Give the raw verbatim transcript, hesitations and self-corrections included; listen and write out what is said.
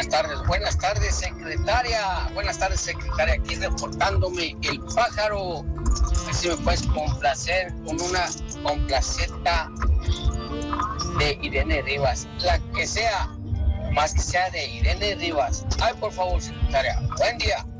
Buenas tardes, buenas tardes, secretaria. Buenas tardes, secretaria. Aquí reportándome el pájaro. A ver si me puedes complacer con una complaceta de Irene Rivas. La que sea, más que sea de Irene Rivas. Ay, por favor, secretaria. Buen día.